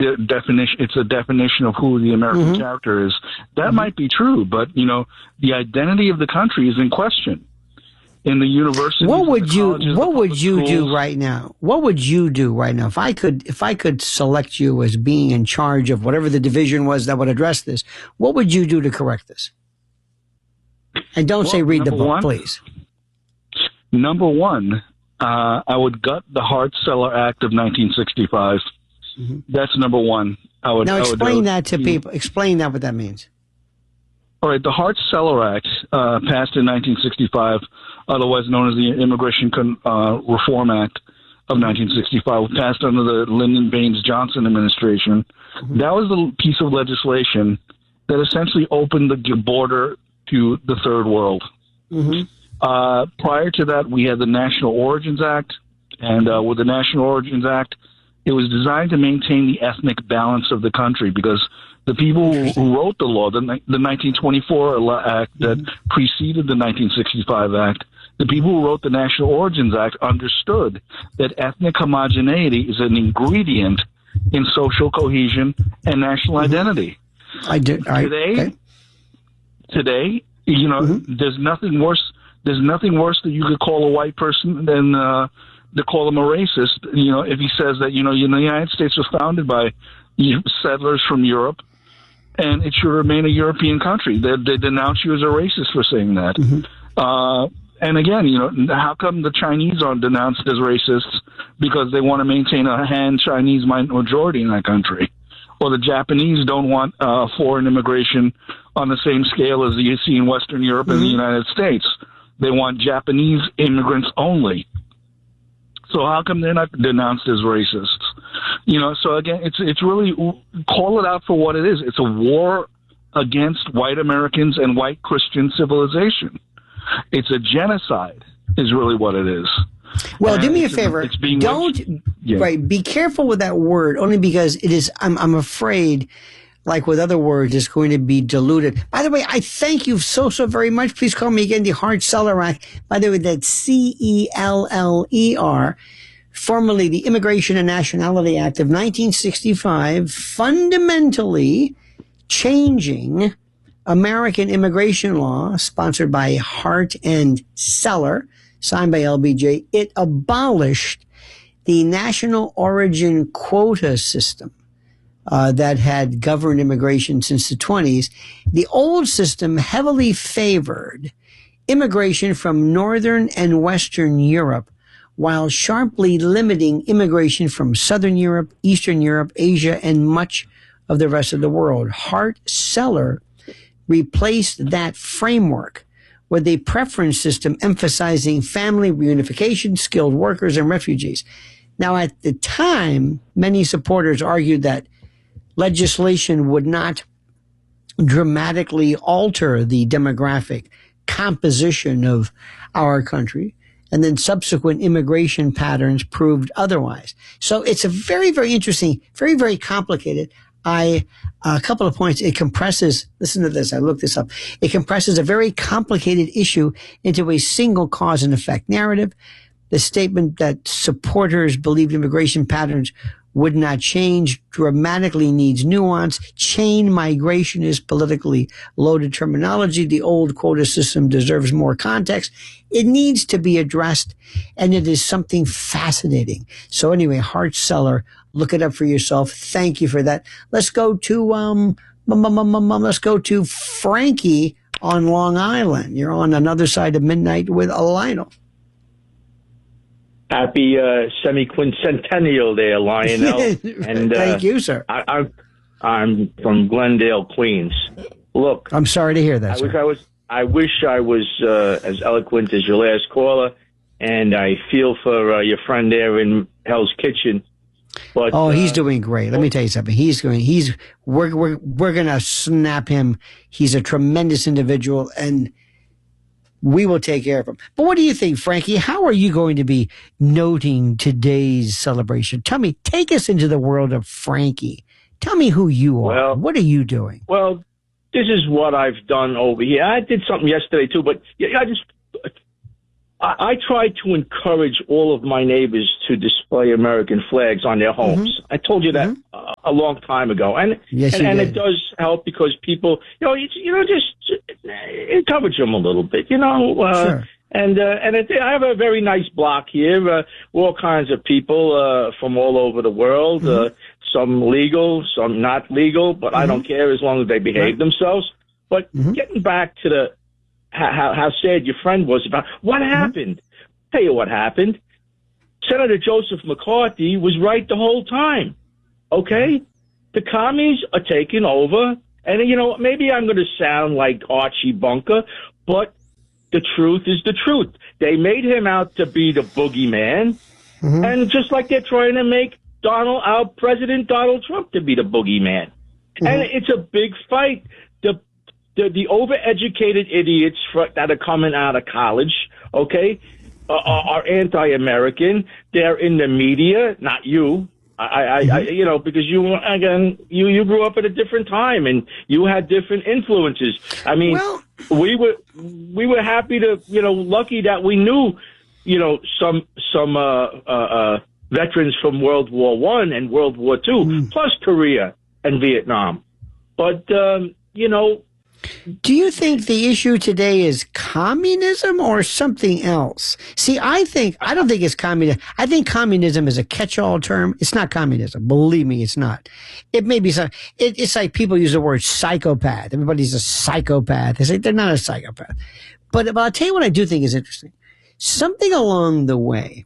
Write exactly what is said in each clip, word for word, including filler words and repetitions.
the definition. It's a definition of who the American mm-hmm. character is. That mm-hmm. might be true, but you know, the identity of the country is in question. In the university, what would you what would you schools. do right now? What would you do right now if I could if I could select you as being in charge of whatever the division was that would address this? What would you do to correct this? And don't well, say read the book, one, please. Number one, uh, I would gut the Hart-Celler Act of nineteen sixty-five. Mm-hmm. That's number one. I would now explain I would, that to people. Explain that what that means. All right, the Hart-Celler Act uh, passed in nineteen sixty-five. Otherwise known as the Immigration Con- uh, Reform Act of nineteen sixty-five, passed under the Lyndon Baines Johnson administration. Mm-hmm. That was the piece of legislation that essentially opened the border to the third world. Mm-hmm. Uh, prior to that, we had the National Origins Act, and uh, with the National Origins Act, it was designed to maintain the ethnic balance of the country because the people who wrote the law, the, the nineteen twenty-four Act that mm-hmm. preceded the nineteen sixty-five Act, the people who wrote the National Origins Act understood that ethnic homogeneity is an ingredient in social cohesion and national mm-hmm. identity. I do. I, today, okay. today, you know, mm-hmm. there's nothing worse. There's nothing worse that you could call a white person than uh, to call him a racist. You know, if he says that, you know, you know, the United States was founded by settlers from Europe, and it should remain a European country. They, they denounce you as a racist for saying that. Mm-hmm. Uh, And again, you know, how come the Chinese aren't denounced as racists? Because they want to maintain a Han Chinese majority in that country. Or the Japanese don't want uh, foreign immigration on the same scale as you see in Western Europe mm-hmm. and the United States. They want Japanese immigrants only. So how come they're not denounced as racists? You know, so again, it's it's really, call it out for what it is. It's a war against white Americans and white Christian civilization. It's a genocide, is really what it is. Well, and do me a favor. Don't yeah. right. Be careful with that word, only because it is. I'm I'm afraid, like with other words, it's going to be diluted. By the way, I thank you so so very much. Please call me again. The Hart-Celler Act. By the way, that's C E L L E R, formerly the Immigration and Nationality Act of nineteen sixty-five, fundamentally changing American immigration law, sponsored by Hart and Celler, signed by L B J. It abolished the national origin quota system uh, that had governed immigration since the twenties. The old system heavily favored immigration from Northern and Western Europe, while sharply limiting immigration from Southern Europe, Eastern Europe, Asia, and much of the rest of the world. Hart-Celler replaced that framework with a preference system emphasizing family reunification, skilled workers, and refugees. Now, at the time, many supporters argued that legislation would not dramatically alter the demographic composition of our country, and then subsequent immigration patterns proved otherwise. So it's a very, very interesting, very, very complicated. I, a couple of points. It compresses, listen to this, I looked this up. It compresses a very complicated issue into a single cause and effect narrative. The statement that supporters believed immigration patterns would not change dramatically needs nuance. Chain migration is politically loaded terminology. The old quota system deserves more context. It needs to be addressed, and it is something fascinating. So anyway, Hart-Celler, look it up for yourself. Thank you for that. Let's go to um, let's go to Frankie on Long Island. You're on another side of midnight with Lionel. Happy uh, semi-quincentennial there, Lionel. And, uh, Thank you, sir. I, I'm, I'm from Glendale, Queens. Look, I'm sorry to hear that, I sir. wish I was, I wish I was uh, as eloquent as your last caller, and I feel for uh, your friend there in Hell's Kitchen. But, oh, he's uh, doing great. Let me tell you something. He's going. He's we're we're we're gonna snap him. He's a tremendous individual, and we will take care of him. But what do you think, Frankie? How are you going to be noting today's celebration? Tell me, take us into the world of Frankie. Tell me who you are. Well, what are you doing? Well, this is what I've done over here. I did something yesterday too, but yeah, I just I, I try to encourage all of my neighbors to display American flags on their homes. Mm-hmm. I told you that mm-hmm. uh, a long time ago, and yes, and, and it does help because people, you know, you, you know, just encourage them a little bit, you know. Uh, sure. And uh, and it, I have a very nice block here. Uh, all kinds of people uh, from all over the world. Mm-hmm. Uh, some legal, some not legal, but mm-hmm. I don't care as long as they behave right. themselves. But mm-hmm. getting back to the how, how sad your friend was about what happened. Mm-hmm. Tell you what happened. Senator Joseph McCarthy was right the whole time. Okay, the commies are taking over, and you know maybe I'm going to sound like Archie Bunker, but the truth is the truth. They made him out to be the boogeyman, mm-hmm. and just like they're trying to make Donald, our President Donald Trump, to be the boogeyman. Mm-hmm. And it's a big fight. The the, the overeducated idiots for, that are coming out of college, okay, uh, are, are anti-American. They're in the media, not you. I, I, mm-hmm. I, you know, because you again, you you grew up at a different time and you had different influences. I mean, well, we were we were happy to, you know, lucky that we knew, you know, some some uh, uh, uh, veterans from World War One and World War Two, mm. plus Korea and Vietnam. But um, you know. Do you think the issue today is communism or something else? See, I think, I don't think it's communism. I think communism is a catch-all term. It's not communism. Believe me, it's not. It may be some, it, it's like people use the word psychopath. Everybody's a psychopath. They say they're not a psychopath. But, but I'll tell you what I do think is interesting. Something along the way,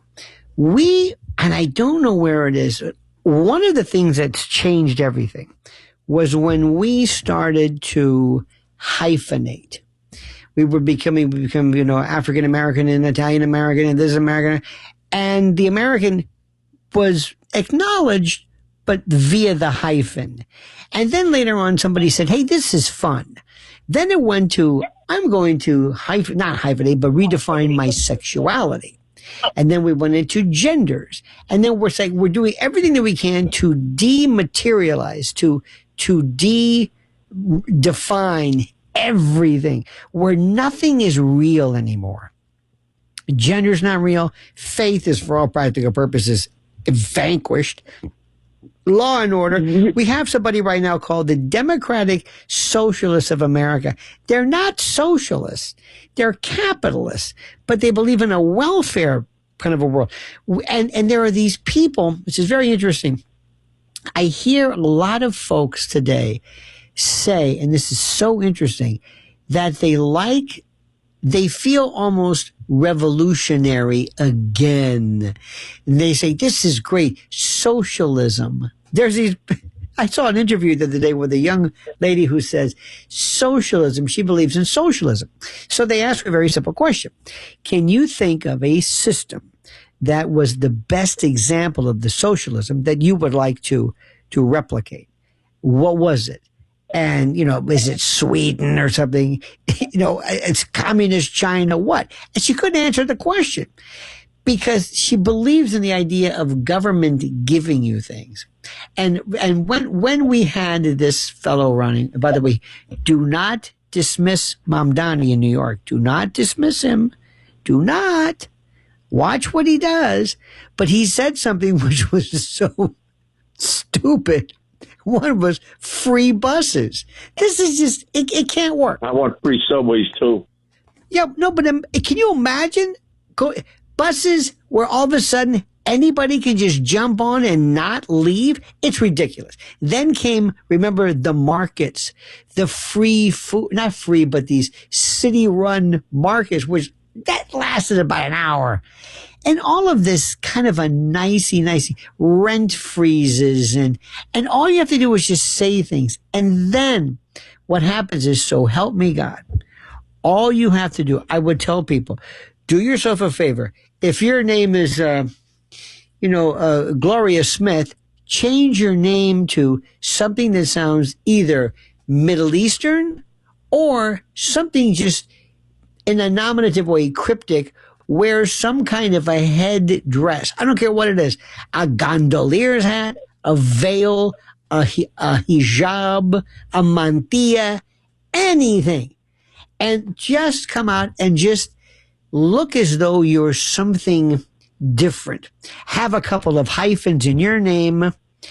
we, and I don't know where it is, one of the things that's changed everything was when we started to hyphenate. We were becoming, we become, you know, African American and Italian American and this American, and the American was acknowledged, but via the hyphen. And then later on, somebody said, "Hey, this is fun." Then it went to, I'm going to hyphen, not hyphenate, but redefine my sexuality. And then we went into genders. And then we're saying we're doing everything that we can to dematerialize, to to de-define everything, where nothing is real anymore. Gender's not real. Faith is, for all practical purposes, vanquished. Law and order. We have somebody right now called the Democratic Socialists of America. They're not socialists. They're capitalists, but they believe in a welfare kind of a world. And, and there are these people, which is very interesting. I hear a lot of folks today say, and this is so interesting, that they like, they feel almost revolutionary again. And they say, this is great. Socialism. There's these, I saw an interview the other day with a young lady who says, socialism, she believes in socialism. So they ask a very simple question. Can you think of a system that was the best example of the socialism that you would like to, to replicate? What was it? And, you know, is it Sweden or something? You know, it's communist China, what? And she couldn't answer the question because she believes in the idea of government giving you things. And, and when, when we had this fellow running, by the way, do not dismiss Mamdani in New York. Do not dismiss him. Do not. Watch what he does. But he said something which was so stupid. One was free buses. This is just, it, it can't work. I want free subways too. Yeah, no, but um, can you imagine go, buses where all of a sudden anybody can just jump on and not leave? It's ridiculous. Then came, remember, the markets, the free food, not free, but these city-run markets, which that lasted about an hour. And all of this kind of a nicey, nicey rent freezes and, and all you have to do is just say things. And then what happens is, so help me God, all you have to do, I would tell people, do yourself a favor. If your name is, uh, you know, uh, Gloria Smith, change your name to something that sounds either Middle Eastern or something just in a nominative way, cryptic, wear some kind of a head dress. I don't care what it is. A gondolier's hat, a veil, a, a hijab, a mantilla, anything. And just come out and just look as though you're something different. Have a couple of hyphens in your name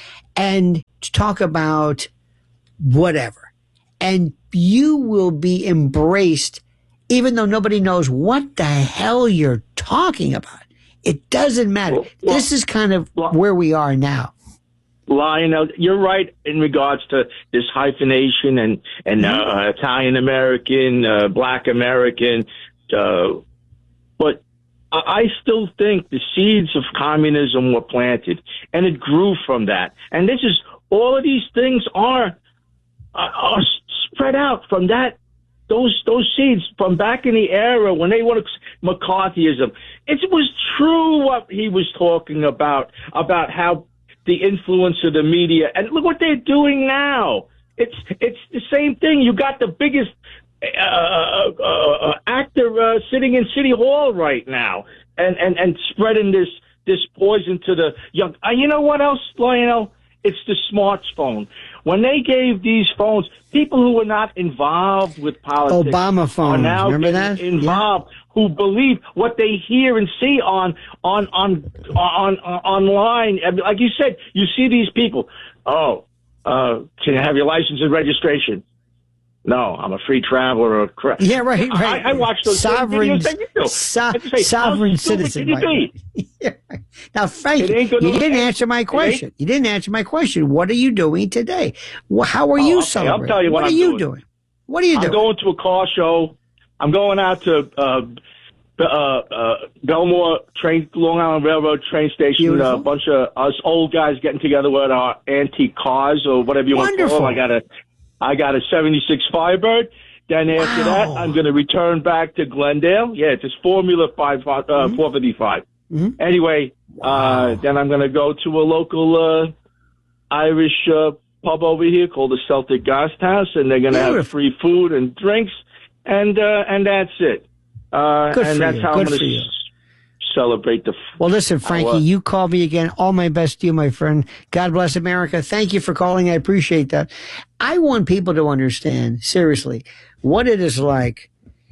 and talk about whatever. And you will be embraced even though nobody knows what the hell you're talking about. It doesn't matter. Well, well, this is kind of well, where we are now. Lionel, you're right in regards to this hyphenation and, and uh, Italian American, uh, Black American. Uh, but I still think the seeds of communism were planted, and it grew from that. And this is all of these things are are spread out from that. Those those seeds from back in the era when they wanted McCarthyism. It was true what he was talking about, about how the influence of the media. And look what they're doing now. It's it's the same thing. You got the biggest uh, uh, uh, actor uh, sitting in City Hall right now and, and, and spreading this, this poison to the young. Uh, you know what else, Lionel? It's the smartphone. When they gave these phones, people who were not involved with politics Obama phones, are now remember that? Involved, yeah. Who believe what they hear and see on on on on, on online. Like you said, you see these people. Oh, uh, can you have your license and registration? No, I'm a free traveler. Or cra- yeah, right, right. I, I watch those sovereign, videos. so, say, sovereign citizen. Yeah. Now, Frank, you didn't answer my question. You didn't answer my question. What are you doing today? How are oh, you okay. celebrating? I'll tell you what, what I'm are you doing. doing? What are you I'm doing? I'm going to a car show. I'm going out to uh, uh, uh, Belmore train, Long Island Railroad train station. A bunch of us old guys getting together with our antique cars or whatever you Wonderful. want to call them. I got a, I got a seventy-six Firebird. Then after wow. that, I'm going to return back to Glendale. Yeah, it's a Formula five, uh, mm-hmm. four fifty-five. Mm-hmm. Anyway, wow. uh, then I'm going to go to a local uh, Irish uh, pub over here called the Celtic Gast House, and they're going to have free food and drinks, and uh, and that's it. Uh, Good and for that's you. how Good I'm going to s- celebrate the. Well, listen, Frankie, our, you called me again. All my best to you, my friend. God bless America. Thank you for calling. I appreciate that. I want people to understand, seriously, what it is like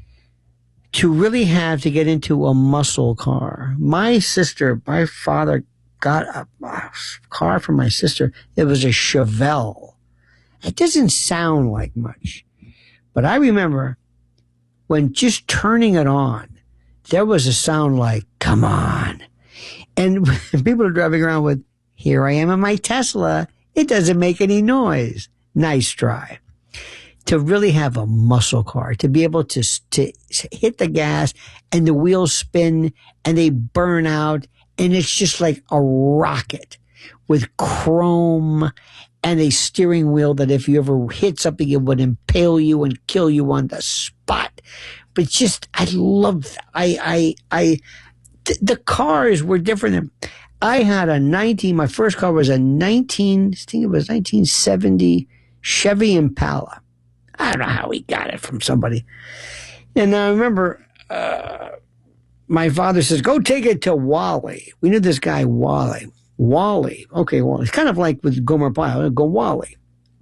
to really have to get into a muscle car. My sister, my father got a, a car for my sister. It was a Chevelle. It doesn't sound like much, but I remember when just turning it on, there was a sound like, come on. And people are driving around with, here I am in my Tesla. It doesn't make any noise. Nice try. To really have a muscle car, to be able to, to hit the gas and the wheels spin and they burn out. And it's just like a rocket with chrome and a steering wheel that if you ever hit something, it would impale you and kill you on the spot. But just, I love that. I, I, I, th- the cars were different. I had a nineteen, my first car was a nineteen, I think it was nineteen seventy Chevy Impala. I don't know how he got it from somebody. And I remember, uh, my father says, go take it to Wally. We knew this guy, Wally. Wally. Okay, well, it's kind of like with Gomer Pyle. Go Wally.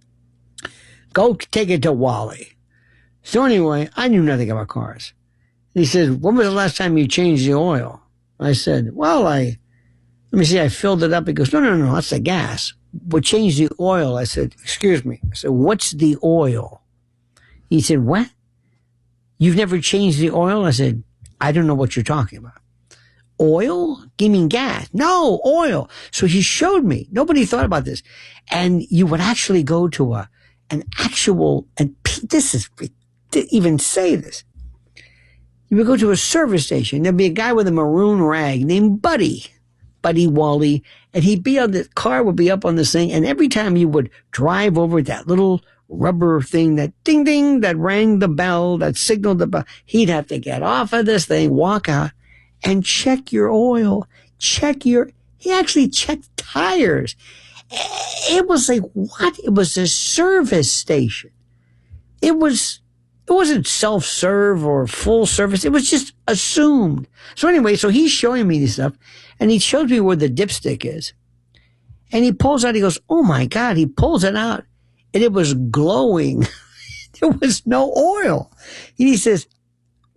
Go take it to Wally. So anyway, I knew nothing about cars. And he says, when was the last time you changed the oil? I said, well, I, let me see, I filled it up. He goes, no, no, no, that's the gas. But change the oil. I said, excuse me. I said, what's the oil? He said, what? You've never changed the oil? I said, I don't know what you're talking about. Oil? You mean gas? No, oil. So he showed me. Nobody thought about this. And you would actually go to a, an actual, and this is, to even say this. You would go to a service station. There'd be a guy with a maroon rag named Buddy, Buddy Wally, and he'd be on the car would be up on this thing. And every time you would drive over that little rubber thing, that ding ding, that rang the bell, that signaled the bell, he'd have to get off of this thing, walk out, and check your oil, check your. He actually checked tires. It was like what? It was a service station. It was. It wasn't self-serve or full service. It was just assumed. So anyway, so he's showing me this stuff, and he shows me where the dipstick is. And he pulls out, he goes, oh my God, he pulls it out, and it was glowing. There was no oil. And he says,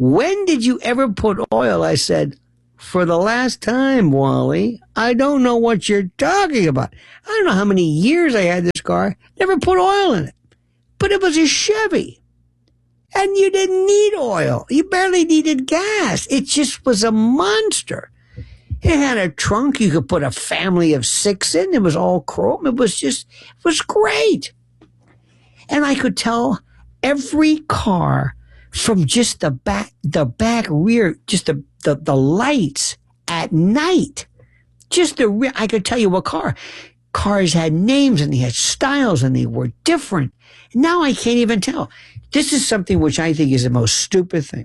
when did you ever put oil? I said, for the last time, Wally, I don't know what you're talking about. I don't know how many years I had this car, never put oil in it. But it was a Chevy. And you didn't need oil. You barely needed gas. It just was a monster. It had a trunk you could put a family of six in. It was all chrome. It was just, it was great. And I could tell every car from just the back, the back rear, just the, the, the lights at night. Just the rear, I could tell you what car. Cars had names and they had styles and they were different. Now I can't even tell. This is something which I think is the most stupid thing.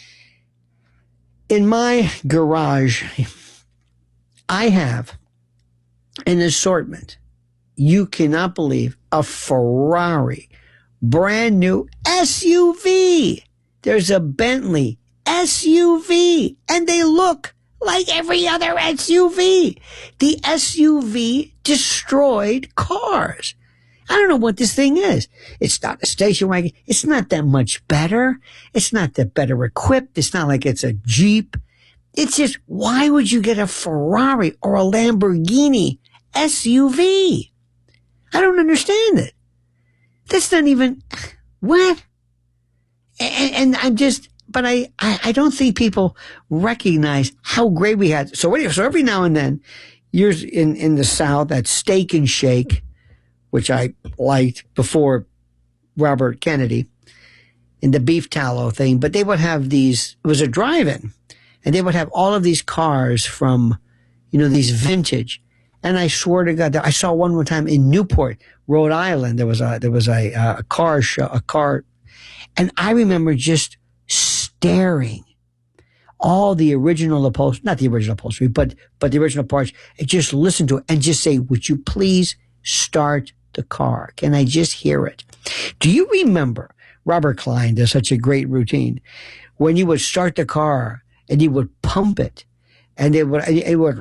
In my garage, I have an assortment. You cannot believe a Ferrari, brand new S U V. There's a Bentley S U V, and they look like every other S U V. The S U V destroyed cars. I don't know what this thing is. It's not a station wagon. It's not that much better. It's not that better equipped. It's not like it's a Jeep. It's just, why would you get a Ferrari or a Lamborghini S U V? I don't understand it. That's not even, what? And, and I'm just, but I, I, I don't think people recognize how great we had. So anyway, so every now and then, you're in, in the South at Steak and Shake, which I liked before Robert Kennedy, in the beef tallow thing, but they would have these, it was a drive-in, and they would have all of these cars from, you know, these vintage. And I swear to God, I saw one one time in Newport, Rhode Island. There was a, there was a, a car show, a car, and I remember just staring all the original upholstery, not the original upholstery, but, but the original parts, and just listen to it and just say, would you please start the car? Can I just hear it? Do you remember, Robert Klein does such a great routine, when you would start the car and you would pump it and it would, it would,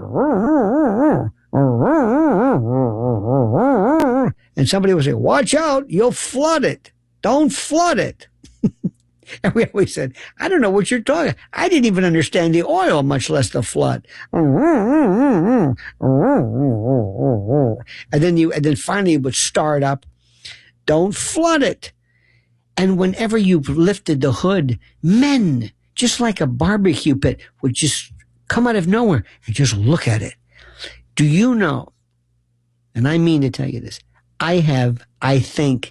and somebody would say, watch out, you'll flood it. Don't flood it. And we always said, I don't know what you're talking. I didn't even understand the oil, much less the flood. And then you, and then finally it would start up. Don't flood it. And whenever you lifted the hood, men, just like a barbecue pit, would just come out of nowhere and just look at it. Do you know, and I mean to tell you this, I have, I think,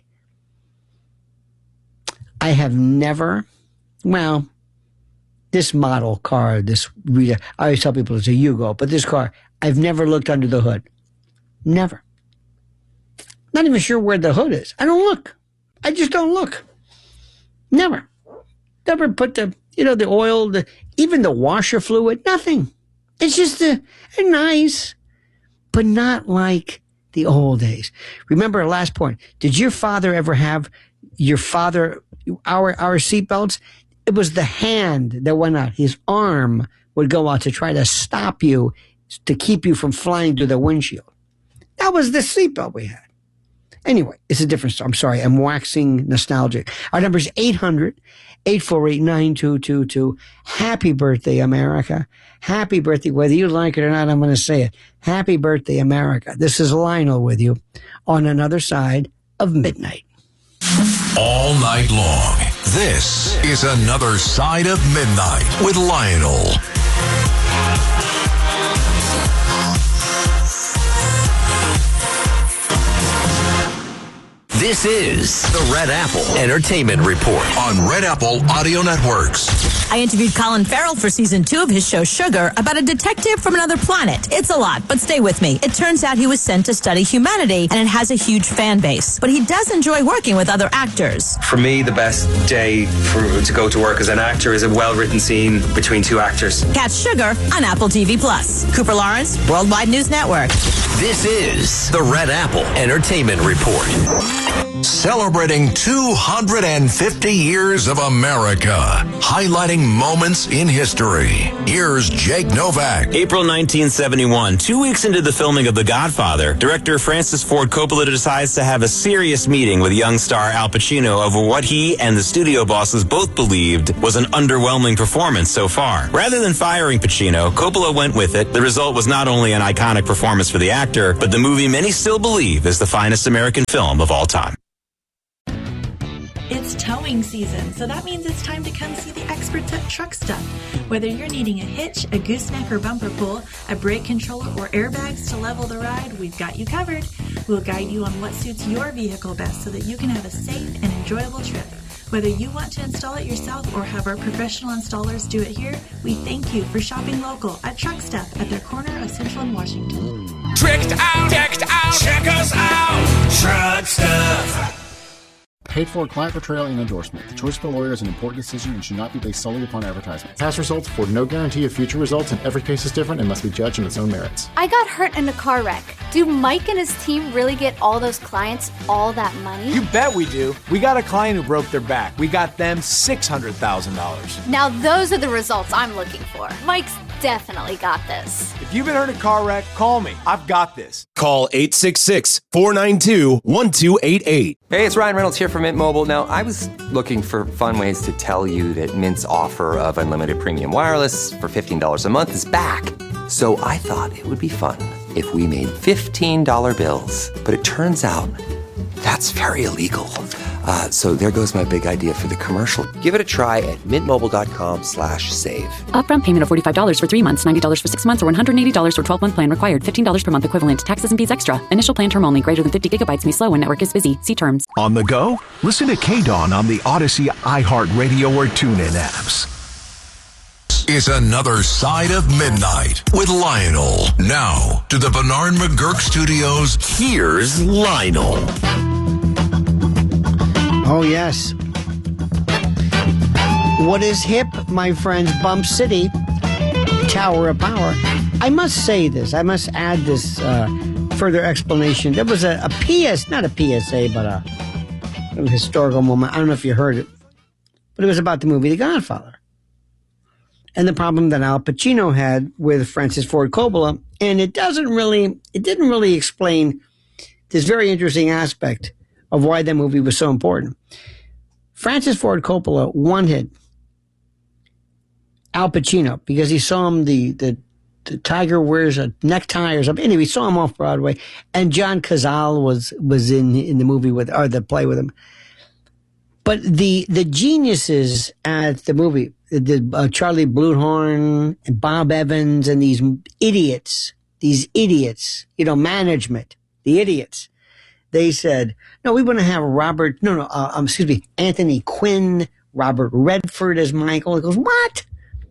I have never, well, this model car, this, I always tell people it's a Yugo, but this car, I've never looked under the hood. Never. Not even sure where the hood is. I don't look. I just don't look. Never. Never put the, you know, the oil, the, even the washer fluid, nothing. It's just a, a nice, but not like the old days. Remember, last point, did your father ever have your father, our, our seatbelts? It was the hand that went out. His arm would go out to try to stop you, to keep you from flying through the windshield. That was the seatbelt we had. Anyway, it's a different story. I'm sorry. I'm waxing nostalgic. Our number is eight hundred, eight four eight, nine two two two. Happy birthday, America. Happy birthday. Whether you like it or not, I'm going to say it. Happy birthday, America. This is Lionel with you on Another Side of Midnight. All night long, this is Another Side of Midnight with Lionel. This is the Red Apple Entertainment Report on Red Apple Audio Networks. I interviewed Colin Farrell for season two of his show Sugar about a detective from another planet. It's a lot, but stay with me. It turns out he was sent to study humanity, and it has a huge fan base. But he does enjoy working with other actors. For me, the best day for, to go to work as an actor is a well-written scene between two actors. Catch Sugar on Apple T V Plus. Cooper Lawrence, Worldwide News Network. This is the Red Apple Entertainment Report. Celebrating two hundred fifty years of America, highlighting moments in history. Here's Jake Novak. April nineteen seventy-one, two weeks into the filming of The Godfather, director Francis Ford Coppola decides to have a serious meeting with young star Al Pacino over what he and the studio bosses both believed was an underwhelming performance so far. Rather than firing Pacino, Coppola went with it. The result was not only an iconic performance for the actor, but the movie many still believe is the finest American film of all time. It's towing season, so that means it's time to come see the experts at Truck Stuff. Whether you're needing a hitch, a gooseneck or bumper pull, a brake controller, or airbags to level the ride, we've got you covered. We'll guide you on what suits your vehicle best so that you can have a safe and enjoyable trip. Whether you want to install it yourself or have our professional installers do it here, we thank you for shopping local at Truck Stuff at their corner of Central and Washington. Tricked out, decked out, check us out, Truck Stuff. Paid for client portrayal and endorsement. The choice of a lawyer is an important decision and should not be based solely upon advertisement. Past results afford no guarantee of future results, and every case is different and must be judged on its own merits. I got hurt in a car wreck. Do Mike and his team really get all those clients all that money? You bet we do. We got a client who broke their back. We got them six hundred thousand dollars. Now those are the results I'm looking for. Mike's definitely got this. If you've been hurt in a car wreck, call me. I've got this. Call eight six six, four nine two, one two eight eight. Hey, it's Ryan Reynolds here from Mint Mobile. Now, I was looking for fun ways to tell you that Mint's offer of unlimited premium wireless for fifteen dollars a month is back. So I thought it would be fun if we made fifteen dollar bills. But it turns out that's very illegal. Uh, so there goes my big idea for the commercial. Give it a try at mintmobile.com slash save. Upfront payment of forty-five dollars for three months, ninety dollars for six months, or one hundred eighty dollars for twelve-month plan required. fifteen dollars per month equivalent. Taxes and fees extra. Initial plan term only. Greater than fifty gigabytes may slow when network is busy. See terms. On the go? Listen to K-Dawn on the Odyssey, iHeartRadio, or TuneIn apps. Is another Side of Midnight with Lionel. Now to the Bernard McGurk Studios. Here's Lionel. Oh, yes. What is hip, my friends? Bump City, Tower of Power. I must say this. I must add this uh, further explanation. There was a, a P S, not a P S A, but a, a historical moment. I don't know if you heard it, but it was about the movie The Godfather and the problem that Al Pacino had with Francis Ford Coppola. And it doesn't really, it didn't really explain this very interesting aspect of why that movie was so important. Francis Ford Coppola wanted Al Pacino because he saw him, the, the, the tiger wears a necktie or something. Anyway, he saw him off Broadway, and John Cazale was, was in, in the movie with, or the play with him. But the, the geniuses at the movie, the, uh, Charlie Bluthorn and Bob Evans and these idiots, these idiots, you know, management, the idiots, they said, no, we want to have Robert, no, no, uh, um, excuse me, Anthony Quinn, Robert Redford as Michael. He goes, what?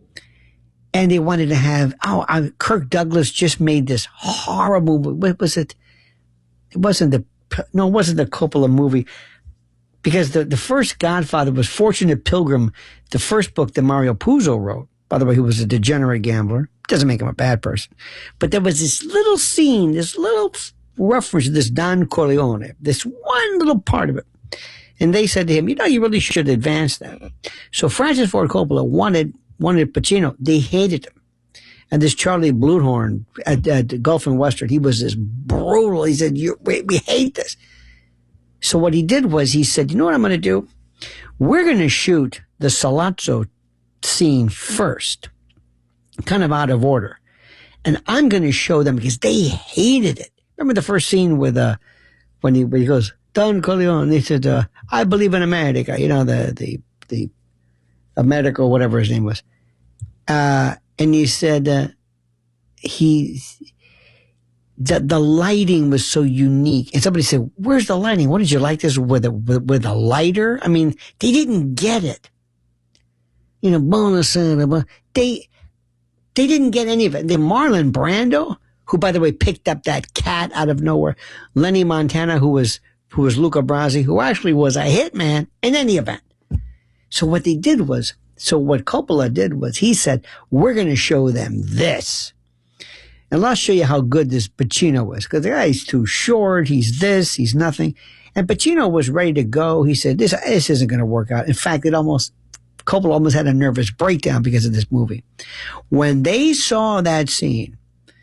And they wanted to have, oh, uh, Kirk Douglas just made this horrible, what was it? It wasn't the, no, it wasn't the Coppola movie. Because the, the first Godfather was Fortunate Pilgrim, the first book that Mario Puzo wrote, by the way, who was a degenerate gambler. Doesn't make him a bad person. But there was this little scene, this little reference to this Don Corleone, this one little part of it. And they said to him, you know, you really should advance that. So Francis Ford Coppola wanted, wanted Pacino. They hated him. And this Charlie Bluthorn at, at Gulf and Western, he was this brutal. He said, you, we, we hate this. So what he did was he said, you know what I'm going to do? We're going to shoot the Sollozzo scene first, kind of out of order. And I'm going to show them because they hated it. Remember the first scene with, uh, when he, when he goes, Don Corleone, he said, uh, I believe in America, you know, the, the, the, America or whatever his name was. Uh, and he said, uh, he, the, the lighting was so unique. And somebody said, where's the lighting? What did you like this with a, with, with a lighter? I mean, they didn't get it. You know, bonus, they, they didn't get any of it. Then Marlon Brando, who, by the way, picked up that cat out of nowhere. Lenny Montana, who was, who was Luca Brasi, who actually was a hitman in any event. So what they did was, so what Coppola did was he said, we're going to show them this. And I'll show you how good this Pacino was, because the guy's too short, he's this, he's nothing. And Pacino was ready to go. He said, this, this isn't going to work out. In fact, it almost, Coppola almost had a nervous breakdown because of this movie. When they saw that scene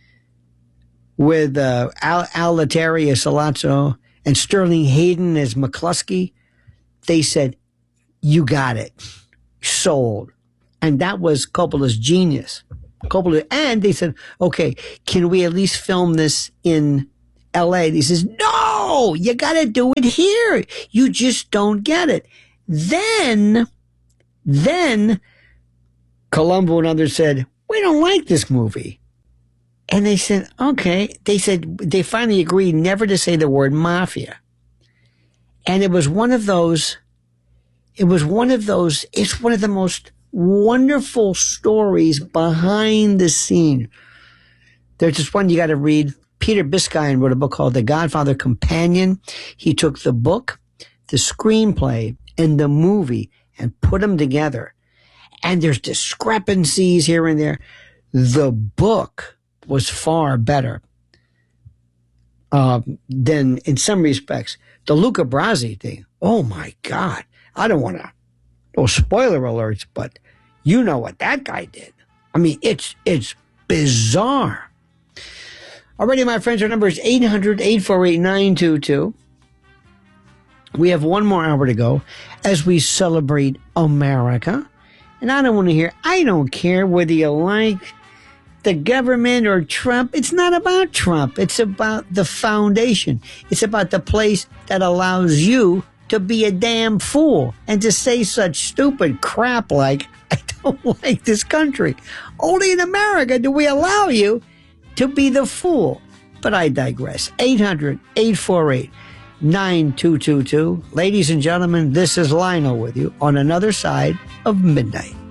with uh, Al, Al Lettieri as Sollozzo and Sterling Hayden as McCluskey, they said, you got it. Sold. And that was Coppola's genius. Coppola, and they said, okay, can we at least film this in L A? And he says, no, you got to do it here. You just don't get it. Then, then Columbo and others said, we don't like this movie. And they said, okay. They said, they finally agreed never to say the word mafia. And it was one of those, it was one of those, it's one of the most wonderful stories behind the scene. There's just one you got to read. Peter Biskind wrote a book called The Godfather Companion. He took the book, the screenplay, and the movie and put them together. And there's discrepancies here and there. The book was far better uh, than, in some respects, the Luca Brasi thing. Oh, my God. I don't want to, no spoiler alerts, but you know what that guy did. I mean, it's it's bizarre. Alrighty, my friends, our number is eight hundred, eight four eight, nine two two. We have one more hour to go as we celebrate America. And I don't want to hear, I don't care whether you like the government or Trump. It's not about Trump. It's about the foundation. It's about the place that allows you to be a damn fool and to say such stupid crap like, I don't like this country. Only in America do we allow you to be the fool. But I digress. eight hundred, eight four eight, nine two two two. Ladies and gentlemen, this is Lionel with you on Another Side of Midnight.